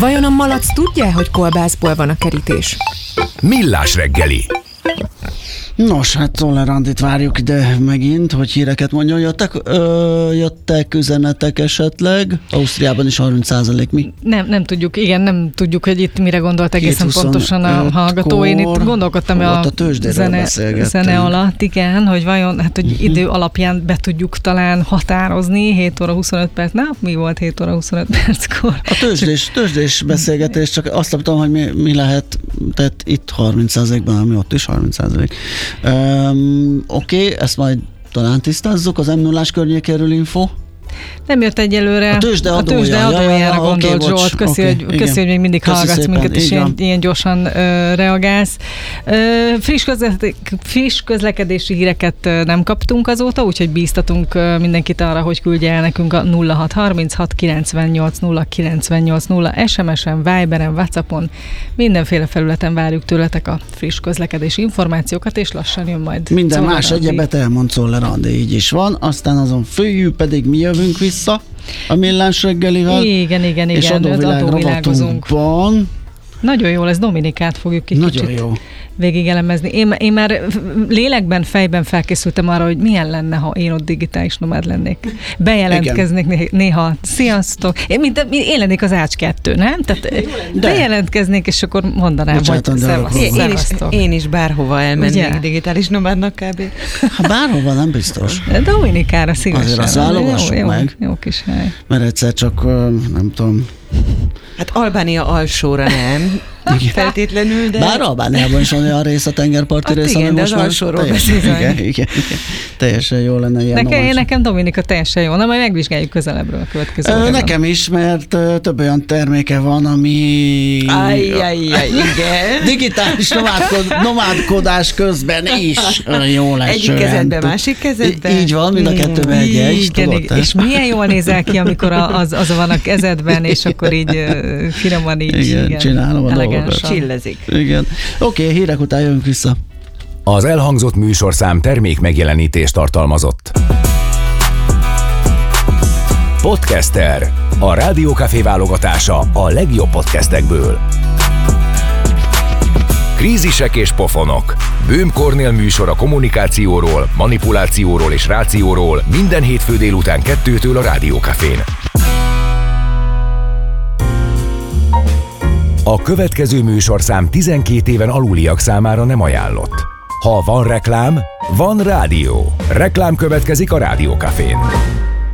Vajon a malac tudja, hogy kolbászból van a kerítés? Millás reggeli. Nos, hát Czoller Andit várjuk ide megint, hogy híreket mondjon. Jöttek üzenetek esetleg? Ausztriában is 30% mi? Nem tudjuk, igen, nem tudjuk, hogy itt mire gondolt egészen pontosan a hallgató. Én itt gondolkodtam a zene alatt, igen, hogy vajon, hát hogy idő alapján be tudjuk talán határozni 7 óra 25 perc, mi volt 7 óra 25 perckor? A tőzsdés beszélgetés, csak azt nem tudom, hogy mi lehet, tehát itt 30%-ban, ami ott is 30%. Oké, ezt majd talán tisztázzuk, az M0-ás környékéről info. Nem jött egyelőre. A tőzsde adójára gondolt Zsolt. Köszi, hogy még mindig hallgatsz minket, és ilyen gyorsan reagálsz. Friss közlekedési híreket nem kaptunk azóta, úgyhogy bíztatunk mindenkit arra, hogy küldje el nekünk a 0636 98 098 0 SMS-en, Viberen, WhatsAppon, mindenféle felületen várjuk tőletek a friss közlekedési információkat, és lassan jön majd minden Czoller más Andi. egyebet elmond Czoller Andi, így is van. Aztán azon főjű pedig mi jövünk vissza a Millás reggelivel. Igen. És adóvilágozunk. Nagyon jó lesz, Dominikát fogjuk kicsit végig elemezni. Én már lélekben, fejben felkészültem arra, hogy milyen lenne, ha én ott digitális nomád lennék. Bejelentkeznék néha. Sziasztok! Én lennék az Ács 2, nem? Tehát bejelentkeznék, és akkor mondanám, hogy szevasztok. Én is bárhova elmennék digitális nomádnak kb. Ha bárhova, nem biztos. Dominikára szívesen. Azért azt válogassuk meg. Jó kis hely. Mert egyszer csak, nem tudom. Hát Albánia alsóra nem. Feltétlenül, de... Bár Albániában is van olyan rész, a tengerparti rész, igen, de az alsóról beszélünk. Igen. Teljesen jó lenne ilyen nekem Dominika teljesen jó. Na, majd megvizsgáljuk közelebbről a következő. Nekem is, mert több olyan terméke van, ami igen. digitális nomádkodás közben is jó lesz. Egyik kezedbe, másik kezedbe. Így van, mind a kettőben egy. És milyen jól nézel ki, amikor az van a kezedben, és akkor így finoman így. Igen, csinálom a dolgokat. Csillezik. Igen. Oké, hírek után jövünk vissza. Az elhangzott műsorszám termék megjelenítést tartalmazott. Podcaster. A Rádiókafé válogatása a legjobb podcastekből. Krízisek és pofonok. Böhm Kornél műsor a kommunikációról, manipulációról és rációról minden hétfő délután 2-től a Rádiókafén. A következő műsorszám 12 éven aluliak számára nem ajánlott. Ha van reklám, van rádió. Reklám következik a Rádiókafén.